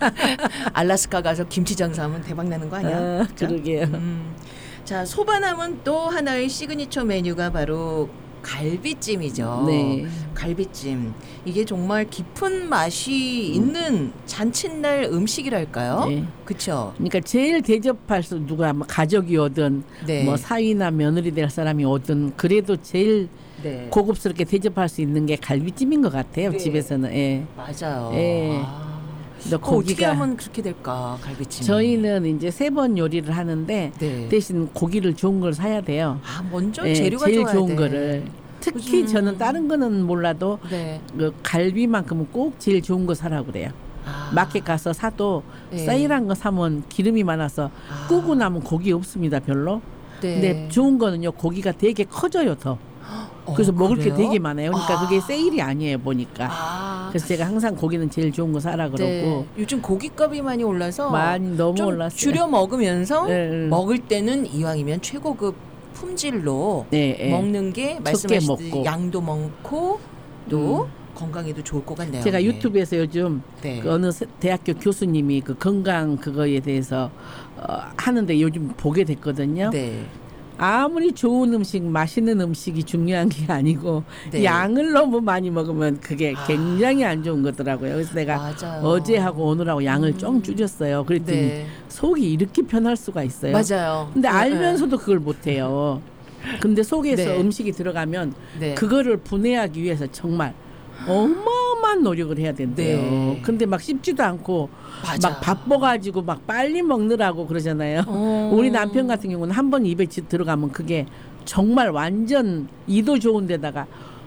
알라스카 가서 김치 장사하면 대박 나는 거 아니야? 아, 그죠? 그러게요. 음. 자 소반하면 또 하나의 시그니처 메뉴가 바로 갈비찜이죠. 네. 갈비찜 이게 정말 깊은 맛이 있는 잔칫날 음식이랄까요? 네. 그렇죠. 그러니까 제일 대접할 수 누가 뭐 가족이 오든 네. 뭐 사위나 며느리 될 사람이 오든 그래도 제일 네. 고급스럽게 대접할 수 있는 게 갈비찜인 것 같아요. 네. 집에서는. 예. 맞아요. 예. 아. 근데 그거 어떻게 고기가 하면 그렇게 될까 갈비찜? 저희는 이제 세 번 요리를 하는데 네. 대신 고기를 좋은 걸 사야 돼요. 아 먼저 예, 재료가 제일 좋아야 좋은 돼. 거를. 특히 음. 저는 다른 거는 몰라도 네. 그 갈비만큼은 꼭 제일 좋은 거 사라고 그래요. 아. 마켓 가서 사도 네. 세일한 거 사면 기름이 많아서 아. 끄고 나면 고기 없습니다 별로. 네. 근데 좋은 거는요 고기가 되게 커져요 더. 어, 그래서 먹을 그래요? 게 되게 많아요. 그러니까 아. 그게 세일이 아니에요 보니까. 아. 그래서 제가 항상 고기는 제일 좋은 거 사라 그러고. 네. 요즘 고깃값이 많이 올라서 많이 너무 좀 올랐어요. 줄여 먹으면서 네. 먹을 때는 이왕이면 최고급 품질로 네, 네. 먹는 게 적게 말씀하셨듯이 먹고. 양도 많고 또 음. 건강에도 좋을 것 같네요. 제가 네. 유튜브에서 요즘 네. 그 어느 세- 대학교 교수님이 그 건강 그거에 대해서 어, 하는데 요즘 보게 됐거든요. 네. 아무리 좋은 음식, 맛있는 음식이 중요한 게 아니고 네. 양을 너무 많이 먹으면 그게 굉장히 안 좋은 거더라고요. 그래서 내가 맞아요. 어제하고 오늘하고 양을 음. 좀 줄였어요. 그랬더니 네. 속이 이렇게 편할 수가 있어요. 맞아요. 근데 네, 알면서도 그걸 못 해요. 근데 속에서 네. 음식이 들어가면 네. 그거를 분해하기 위해서 정말 어마어마한 노력을 해야 된대요. 네. 근데 막 씹지도 않고 맞아. 막 바빠가지고 막 빨리 먹느라고 그러잖아요. 어. 우리 남편 같은 경우는 한 번 입에 지- 들어가면 그게 정말 완전 이도 좋은 데다가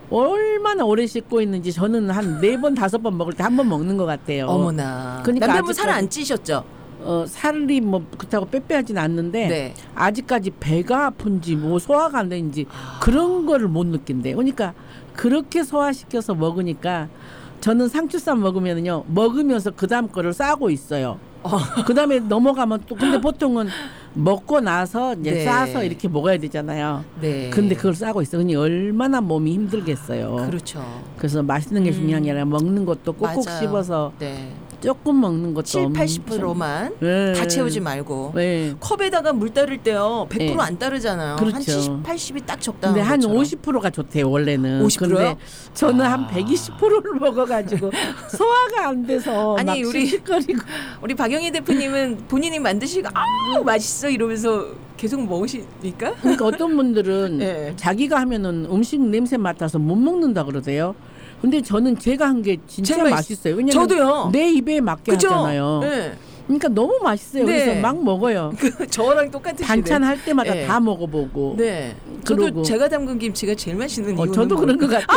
얼마나 오래 씹고 있는지 저는 한 네 번 다섯 번 먹을 때 한 번 먹는 것 같아요. 어머나. 그러니까 남편분 살 아직까지- 안 찌셨죠? 어, 살이 뭐 그렇다고 빼빼하진 않는데 네. 아직까지 배가 아픈지 뭐 소화가 안 되는지 그런 거를 못 느낀대요. 그러니까 그렇게 소화시켜서 먹으니까 저는 상추쌈 먹으면요 먹으면서 그 다음 거를 싸고 있어요. 그 다음에 넘어가면 또 근데 보통은 먹고 나서 이제 네. 싸서 이렇게 먹어야 되잖아요. 네. 근데 그걸 싸고 있어. 그니 얼마나 몸이 힘들겠어요. 그렇죠. 그래서 맛있는 게 음. 중요한 게 아니라 먹는 것도 꼭꼭 맞아요. 씹어서 네. 조금 먹는 것도 칠, 팔십 퍼센트만 네. 다 채우지 말고 네. 컵에다가 물 따를 때요 백 퍼센트 네. 안 따르잖아요. 그렇죠. 한 칠십, 팔십이 딱 적당한 근데 한 것처럼. 오십 퍼센트가 좋대요 원래는. 오십 퍼센트요? 근데 저는 아. 한 백이십 퍼센트를 먹어가지고 소화가 안 돼서 아니, 막 우리- 씩씩거리고. 우리 박영희 대표님은 본인이 만드시고 아우 맛있어 이러면서 계속 먹으시니까 그러니까 어떤 분들은 네. 자기가 하면은 음식 냄새 맡아서 못 먹는다 그러대요. 근데 저는 제가 한 게 진짜 제일 맛있- 맛있어요. 왜냐면 저도요. 내 입에 맞게 그죠? 하잖아요. 네. 그러니까 너무 맛있어요. 네. 그래서 막 먹어요. 그 저랑 똑같으시네. 반찬 할 때마다 네. 다 먹어보고. 네. 저도 그러고. 제가 담근 김치가 제일 맛있는 어, 이유는 저도 뭐- 그런 것 같아요.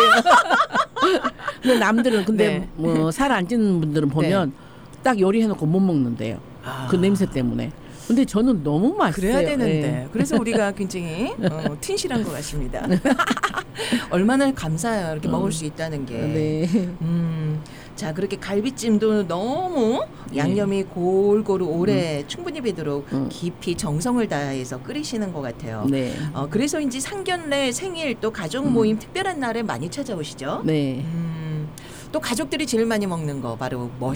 근데 남들은 근데 네. 뭐 살 안 찌는 분들은 보면 딱 요리해놓고 못 먹는데요. 아. 그 냄새 때문에. 근데 저는 너무 맛있어요. 그래야 되는데 네. 그래서 우리가 굉장히 어, 틴실한 것 같습니다. 얼마나 감사해요 이렇게 먹을 수 있다는 게. 네. 음, 자 그렇게 갈비찜도 너무 양념이 골고루 오래 충분히 배도록 음. 깊이 정성을 다해서 끓이시는 것 같아요. 네. 어, 그래서인지 상견례, 생일 또 가족 모임 특별한 날에 많이 찾아오시죠. 네. 음, 또 가족들이 제일 많이 먹는 거 바로 멋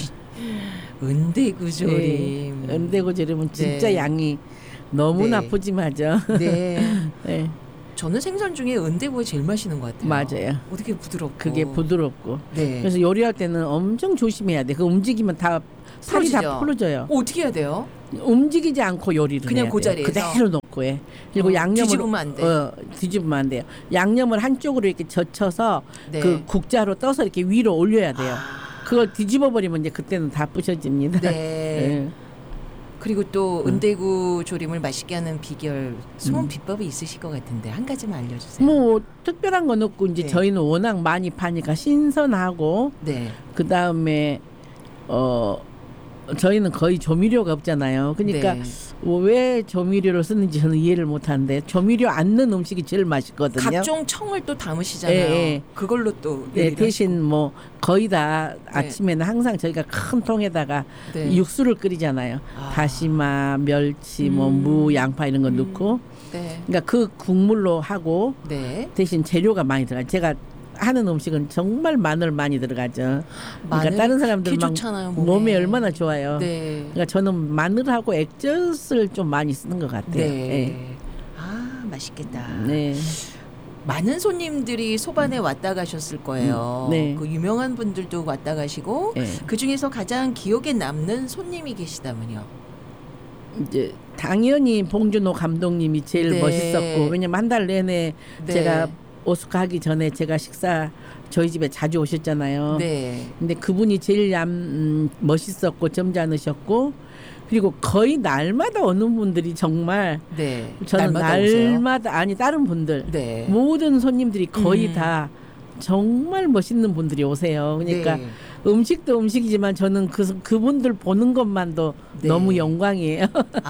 은대구조림. 네. 은대구조림은 진짜 네. 양이 너무나 네. 푸짐하죠. 네. 네. 저는 생선 중에 은대구가 제일 맛있는 것 같아요. 맞아요. 어떻게 부드럽고. 그게 부드럽고. 네. 그래서 요리할 때는 엄청 조심해야 돼. 그 움직이면 다 살이 풀어지죠? 다 풀어져요. 어, 어떻게 해야 돼요? 움직이지 않고 요리를 그냥 해야 그 돼요. 자리에서? 그대로 놓고 해. 그리고 어, 양념을 뒤집으면 안 돼. 어, 뒤집으면 안 돼요. 양념을 한쪽으로 이렇게 젖혀서 네. 그 국자로 떠서 이렇게 위로 올려야 돼요. 그걸 뒤집어 버리면 이제 그때는 다 부셔집니다. 네. 네. 그리고 또 음. 은대구 조림을 맛있게 하는 비결 숨은 비법이 있으실 것 같은데 한 가지만 알려주세요. 뭐 특별한 건 없고 이제 네. 저희는 워낙 많이 파니까 신선하고 네. 그 다음에 어 저희는 거의 조미료가 없잖아요. 그러니까 네. 뭐 왜 조미료를 쓰는지 저는 이해를 못하는데 조미료 안 넣은 음식이 제일 맛있거든요. 각종 청을 또 담으시잖아요. 예, 예. 그걸로 또 네, 요리를 대신 뭐 거의 다 아침에는 항상 저희가 큰 통에다가 네. 육수를 끓이잖아요. 아. 다시마, 멸치, 뭐 음. 무, 양파 이런 거 넣고 네. 그러니까 그 국물로 하고 네. 대신 재료가 많이 들어가요. 제가 하는 음식은 정말 마늘 많이 들어가죠. 그러니까 마늘 다른 사람들 그렇게 막 좋잖아요, 몸에. 몸에. 얼마나 좋아요. 네. 그러니까 저는 마늘하고 액젓을 좀 많이 쓰는 것 같아요. 네. 아 맛있겠다. 네. 많은 손님들이 소반에 왔다 가셨을 거예요. 음, 네. 그 유명한 분들도 왔다 가시고 네. 그 중에서 가장 기억에 남는 손님이 계시다면요. 이제 당연히 봉준호 감독님이 제일 네. 멋있었고 왜냐면 한 달 내내 네. 제가 오스카 하기 전에 제가 식사 저희 집에 자주 오셨잖아요. 네. 근데 그분이 제일 얌, 음, 멋있었고 점잖으셨고 그리고 거의 날마다 오는 분들이 정말 네. 저는 날마다 오세요? 날마다 아니 다른 분들 네. 모든 손님들이 거의 음. 다 정말 멋있는 분들이 오세요. 그러니까 네. 음식도 음식이지만 저는 그 그분들 보는 것만도 네. 너무 영광이에요.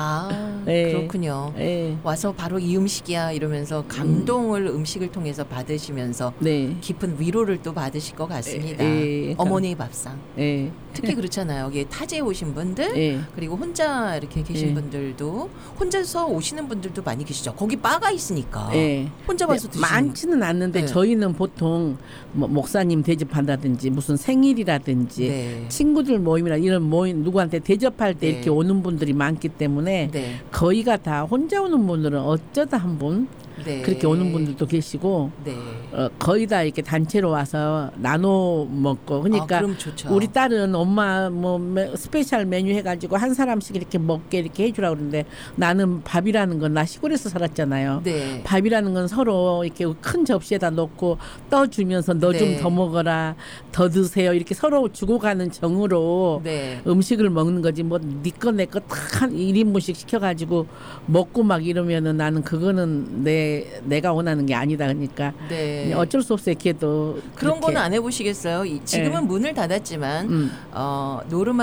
아 네. 그렇군요. 네. 와서 바로 이 음식이야 이러면서 감동을 음. 음식을 통해서 받으시면서 네. 깊은 위로를 또 받으실 것 같습니다. 네. 어머니의 밥상. 네. 특히 그렇잖아요. 여기 타지에 오신 분들 네. 그리고 혼자 이렇게 계신 네. 분들도 혼자서 오시는 분들도 많이 계시죠. 거기 바가 있으니까 네. 혼자 와서 네. 드시는 많지는 않는데 네. 저희는 보통 뭐 목사님 대접한다든지 무슨 생일이라든지 네. 친구들 모임이나 이런 모임 누구한테 대접할 때 네. 이렇게 오는 분들이 많기 때문에 네. 거의가 다 혼자 오는 분들은 어쩌다 한 분 네. 그렇게 오는 분들도 계시고 네. 어, 거의 다 이렇게 단체로 와서 나눠 먹고 그러니까 아, 그럼 좋죠. 우리 딸은 엄마 뭐 메, 스페셜 메뉴 해가지고 한 사람씩 이렇게 먹게 이렇게 해주라 그러는데 나는 밥이라는 건 나 시골에서 살았잖아요. 네. 밥이라는 건 서로 이렇게 큰 접시에다 놓고 떠주면서 너 좀 더 네. 먹어라 더 드세요 이렇게 서로 주고 가는 정으로 네. 음식을 먹는 거지 뭐 니 거 내 거 딱 한 일 인분씩 시켜가지고 먹고 막 이러면은 나는 그거는 내 내가 원하는 게 아니다 그러니까 네. 어쩔 수 없어요. 걔도 그런 그렇게. 거는 안 해보시겠어요? 이- 지금은 네. 문을 닫았지만 음. 어,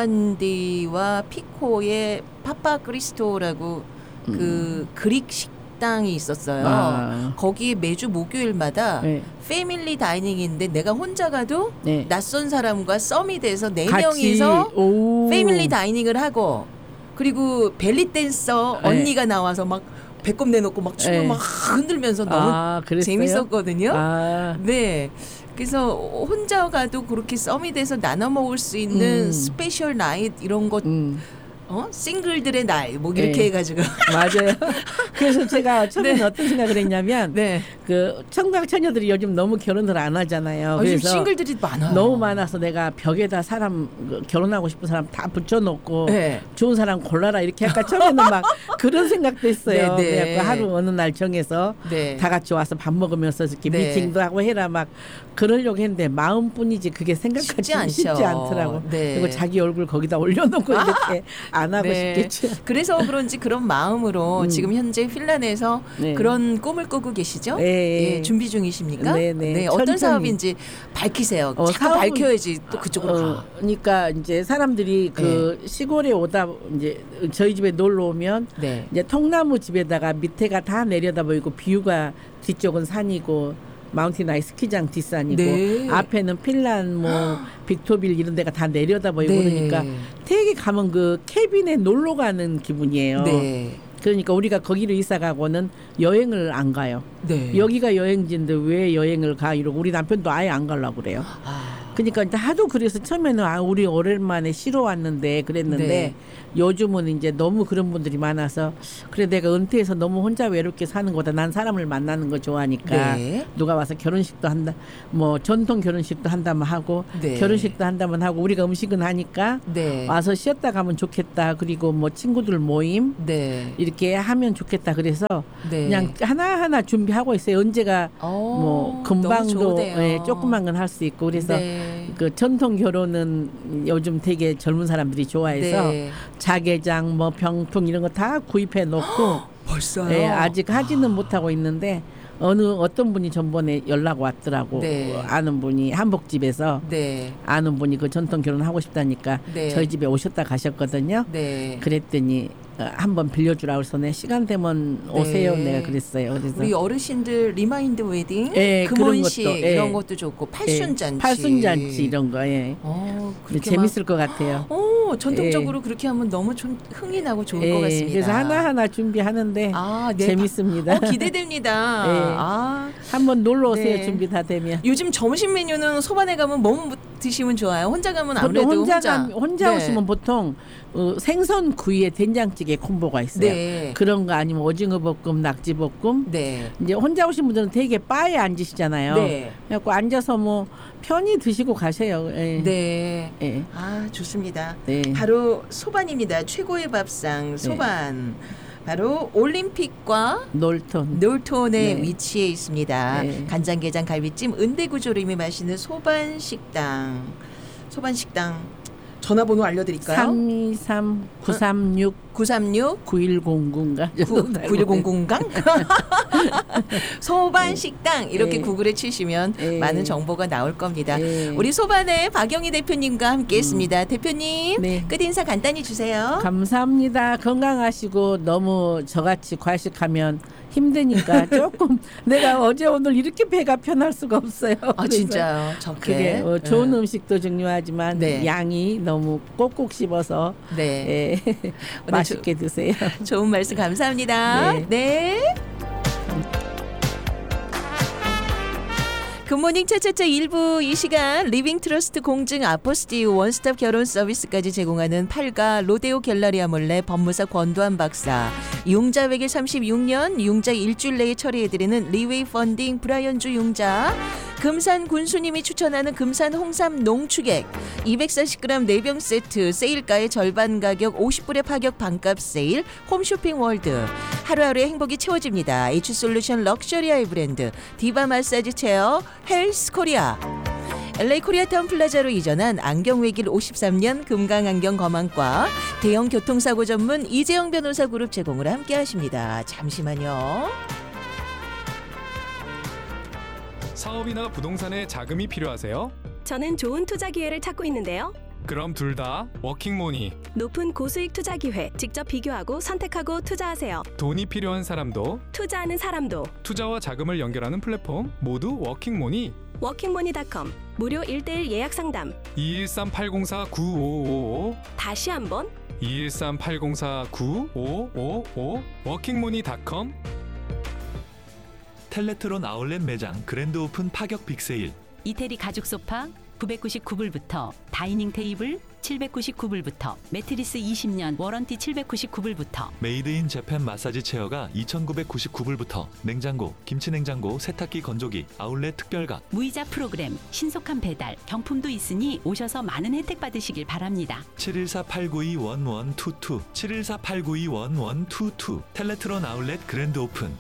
노르만디와 피코의 파파 크리스토라고 그 그릭 식당이 있었어요. 아. 거기 매주 목요일마다 네. 패밀리 다이닝인데 내가 혼자 가도 네. 낯선 사람과 썸이 돼서 네 같이, 명이서 오. 패밀리 다이닝을 하고 그리고 벨리 댄서 네. 언니가 나와서 막 배꼽 내놓고 막 춤을 네. 막 흔들면서 너무 아, 그랬어요? 재밌었거든요. 아. 네. 그래서 혼자 가도 그렇게 썸이 돼서 나눠 먹을 수 있는 음. 스페셜 나잇 이런 것 음. 어? 싱글들의 날 뭐 이렇게 네. 해가지고 맞아요. 그래서 제가 처음에 네. 어떤 생각을 했냐면 네. 그 청각 처녀들이 요즘 너무 결혼을 안 하잖아요. 아, 요즘 그래서 싱글들이 많아요. 너무 많아서 내가 벽에다 사람 그 결혼하고 싶은 사람 다 붙여놓고 네. 좋은 사람 골라라 이렇게 할까 처음에는 막 그런 생각도 했어요. 네, 네. 그래갖고 하루 어느 날 정해서 네. 다 같이 와서 밥 먹으면서 이렇게 네. 미팅도 하고 해라 막 그러려고 했는데 마음뿐이지 그게 생각하기 쉽지 않죠. 쉽지 않더라고. 네. 그리고 자기 얼굴 거기다 올려놓고 아! 이렇게 안 하고 네. 싶겠죠. 그래서 그런지 그런 마음으로 음. 지금 현재 핀란드에서 네. 그런 꿈을 꾸고 계시죠? 네. 예, 준비 중이십니까? 네, 네. 어떤 천천히. 사업인지 밝히세요. 어, 자꾸 사업은- 밝혀야지 또 그쪽으로 어, 가. 그러니까 이제 사람들이 그 시골에 오다 이제 저희 집에 놀러 오면 네. 이제 통나무 집에다가 밑에가 다 내려다 보이고 뷰가 뒤쪽은 산이고 마운틴 아이 스키장 뒷산이고 네. 앞에는 핀란 뭐 빅토빌 이런 데가 다 내려다 보이고 네. 그러니까 되게 가면 그 캐빈에 놀러 가는 기분이에요. 네. 그러니까 우리가 거기로 이사 가고는 여행을 안 가요. 네. 여기가 여행지인데 왜 여행을 가 이러고 우리 남편도 아예 안 가려고 그래요. 아. 그러니까 이제 하도 그래서 처음에는 아 우리 오랜만에 쉬러 왔는데 그랬는데 네. 요즘은 이제 너무 그런 분들이 많아서 그래 내가 은퇴해서 너무 혼자 외롭게 사는 거다. 난 사람을 만나는 거 좋아하니까 네. 누가 와서 결혼식도 한다 뭐 전통 결혼식도 한다면 하고 네. 결혼식도 한다면 하고 우리가 음식은 하니까 네. 와서 쉬었다 가면 좋겠다. 그리고 뭐 친구들 모임 네. 이렇게 하면 좋겠다. 그래서 네. 그냥 하나하나 준비하고 있어요. 언제가 어, 뭐 너무 금방도 좋으네요. 예, 조그만 건 할 수 있고 그래서 네. 그 전통 결혼은 요즘 되게 젊은 사람들이 좋아해서 네. 자개장 뭐 병풍 이런 거 다 구입해 놓고 벌써요? 예, 아직 하지는 못하고 있는데 어느 어떤 분이 전번에 연락 왔더라고. 네. 아는 분이 한복집에서 네. 아는 분이 그 전통 결혼 하고 싶다니까 네. 저희 집에 오셨다 가셨거든요. 네. 그랬더니 어, 한번 빌려주라 그래서 내 시간 되면 오세요. 네. 내가 그랬어요. 그래서 우리 어르신들 리마인드 웨딩, 예, 금혼식 그런 것도, 예. 이런 것도 좋고 팔순잔치, 예, 팔순잔치 이런 거 예. 어, 근데 그렇게 재밌을 것 같아요. 막, 오, 전통적으로 그렇게 하면 너무 좀 흥이 나고 좋을 예, 것 같습니다. 그래서 하나하나 준비하는데 아, 네. 재밌습니다. 어, 기대됩니다. 예. 아, 한번 놀러 오세요. 네. 준비 다 되면. 요즘 점심 메뉴는 소반에 가면 뭐 드시면 좋아요? 혼자 가면 아무래도 보통 혼자 혼자, 가, 혼자 네. 오시면 보통 어, 생선 구이에 된장찌개 콤보가 있어요. 네. 그런 거 아니면 오징어 볶음, 낙지 볶음. 네. 이제 혼자 오신 분들은 되게 바에 앉으시잖아요. 네. 그래갖고 앉아서 뭐 편히 드시고 가세요. 예. 네. 예. 아, 좋습니다. 네. 바로 소반입니다. 최고의 밥상 소반. 바로 올림픽과 놀톤. 놀톤에 네. 위치해 있습니다. 네. 간장게장 갈비찜 은대구조림이 마시는 소반식당. 소반식당 전화번호 알려드릴까요? 삼이삼 구삼육 구삼육 구일공구인가? 구일공구인가? 소반식당 이렇게 네. 구글에 치시면 네. 많은 정보가 나올 겁니다. 네. 우리 소반의 박영희 대표님과 함께했습니다. 음. 대표님 네. 끝 인사 간단히 주세요. 감사합니다. 건강하시고 너무 저같이 과식하면 힘드니까 조금 내가 어제 오늘 이렇게 배가 편할 수가 없어요. 아 진짜요? 적게. 그게 어, 좋은 응. 음식도 중요하지만 네. 양이 너무 꼭꼭 씹어서 네. 예, 맛있게 드세요. 좋은 말씀 감사합니다. 네. 네. 굿모닝 차차차 일 부 이 시간 리빙 트러스트 공증 아포스티 원스톱 결혼 서비스까지 제공하는 팔가 로데오 갤러리아 몰래 법무사 권도한 박사, 융자 외길 삼십육 년 융자 일주일 내에 처리해드리는 리웨이 펀딩 브라이언주 융자, 금산 군수님이 추천하는 금산 홍삼 농축액 이백사십 그램 네 병 세트 세일가의 절반 가격 오십 불의 파격 반값 세일 홈쇼핑 월드, 하루하루의 행복이 채워집니다. H솔루션 럭셔리 아이 브랜드 디바 마사지 체어 헬스 코리아, 엘에이 코리아타운 플라자로 이전한 안경외길 오십삼 년 금강안경 거망과, 대형 교통사고 전문 이재영 변호사 그룹 제공으로 함께하십니다. 잠시만요. 사업이나 부동산에 자금이 필요하세요? 저는 좋은 투자 기회를 찾고 있는데요. 그럼 둘 다 워킹모니. 높은 고수익 투자 기회, 직접 비교하고 선택하고 투자하세요. 돈이 필요한 사람도 투자하는 사람도 투자와 자금을 연결하는 플랫폼 모두 워킹모니. 워킹모니닷컴 무료 일 대일 예약 상담 이일삼 팔공사 구오오오. 다시 한번 이일삼 팔공사 구오오오 워킹모니닷컴. 텔레트론 아울렛 매장 그랜드 오픈 파격 빅세일. 이태리 가죽 소파 구백구십구 불부터, 다이닝 테이블 칠백구십구 불부터, 매트리스 이십 년 워런티 칠백구십구 불부터, 메이드 인 재팬 마사지 체어가 이천구백구십구 불부터, 냉장고, 김치냉장고, 세탁기 건조기 아울렛 특별각, 무이자 프로그램, 신속한 배달, 경품도 있으니 오셔서 많은 혜택 받으시길 바랍니다. 칠일사 팔구이 일일이이 칠일사 팔구이 일일이이 텔레트론 아울렛 그랜드 오픈.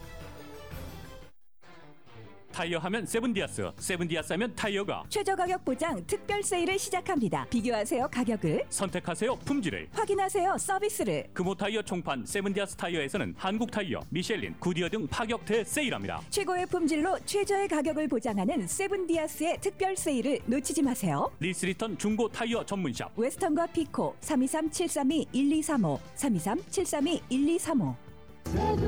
타이어 하면 세븐디아스, 세븐디아스 하면 타이어가 최저 가격 보장 특별 세일을 시작합니다. 비교하세요 가격을, 선택하세요 품질을, 확인하세요 서비스를. 금호 타이어 총판 세븐디아스 타이어에서는 한국 타이어, 미셸린, 구디어 등 파격 대세일합니다. 최고의 품질로 최저의 가격을 보장하는 세븐디아스의 특별 세일을 놓치지 마세요. 리스리턴 중고 타이어 전문샵 웨스턴과 피코 삼이삼 칠삼이 일이삼오 삼이삼 칠삼이 일이삼오.